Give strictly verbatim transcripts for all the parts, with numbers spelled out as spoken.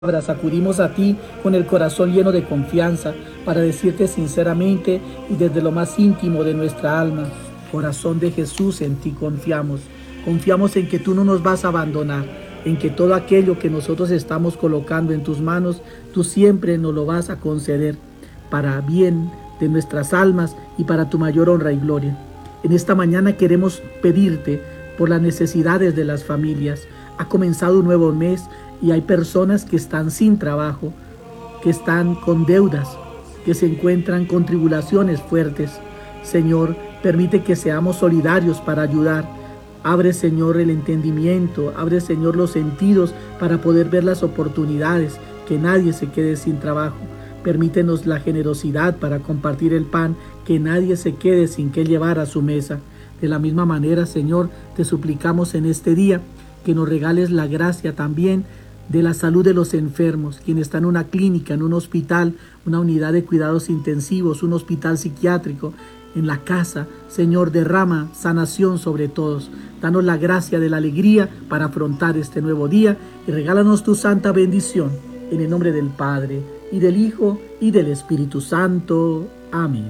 Acudimos a ti con el corazón lleno de confianza para decirte sinceramente y desde lo más íntimo de nuestra alma: corazón de Jesús, en ti confiamos. Confiamos en que tú no nos vas a abandonar, en que todo aquello que nosotros estamos colocando en tus manos, tú siempre nos lo vas a conceder para bien de nuestras almas y para tu mayor honra y gloria. En esta mañana queremos pedirte por las necesidades de las familias. Ha comenzado un nuevo mes y hay personas que están sin trabajo, que están con deudas, que se encuentran con tribulaciones fuertes. Señor, permite que seamos solidarios para ayudar. Abre, Señor, el entendimiento, abre, Señor, los sentidos para poder ver las oportunidades, que nadie se quede sin trabajo. Permítenos la generosidad para compartir el pan, que nadie se quede sin que llevar a su mesa. De la misma manera, Señor, te suplicamos en este día que nos regales la gracia también de la salud de los enfermos, quien está en una clínica, en un hospital, una unidad de cuidados intensivos, un hospital psiquiátrico, en la casa. Señor, derrama sanación sobre todos. Danos la gracia de la alegría para afrontar este nuevo día y regálanos tu santa bendición. En el nombre del Padre, y del Hijo, y del Espíritu Santo. Amén.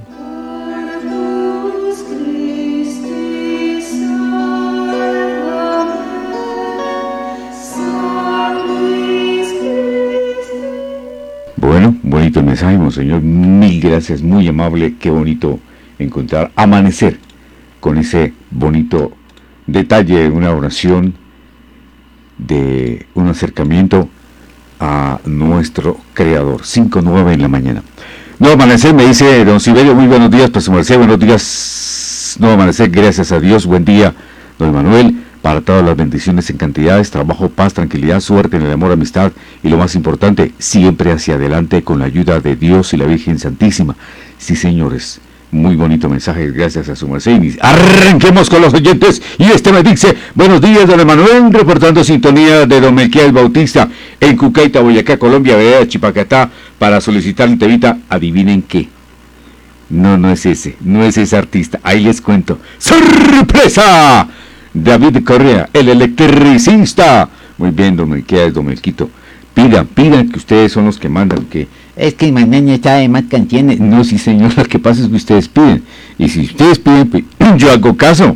Bueno, bonito mensaje, monseñor, mil gracias, muy amable, qué bonito encontrar, amanecer con ese bonito detalle, una oración de un acercamiento a nuestro Creador. Cinco nueve en la mañana. Nuevo amanecer, me dice don Siberio, muy buenos días, pues su merced, buenos días, nuevo amanecer, gracias a Dios, buen día, don Manuel. Para todas las bendiciones en cantidades, trabajo, paz, tranquilidad, suerte en el amor, amistad y lo más importante, siempre hacia adelante con la ayuda de Dios y la Virgen Santísima. Sí, señores, muy bonito mensaje, gracias a su merced. Arranquemos con los oyentes y este me dice: buenos días, don Emanuel, reportando sintonía de don Melquiades Bautista en Cucaita, Boyacá, Colombia, vereda Chipacatá, para solicitar un temita. Adivinen qué. No, no es ese, no es ese artista, ahí les cuento. ¡Sorpresa! David Correa, el electricista. Muy bien, don Melquiades, don Melquito. Pidan, pidan, que ustedes son los que mandan, que es que mañana sabe más canciones. No, sí, señor, lo que pasa es que ustedes piden. Y si ustedes piden, pues, yo hago caso.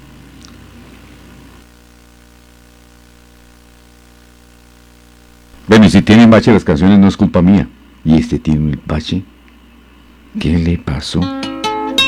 Bueno, y si tienen bache las canciones no es culpa mía. Y este tiene un bache. ¿Qué le pasó?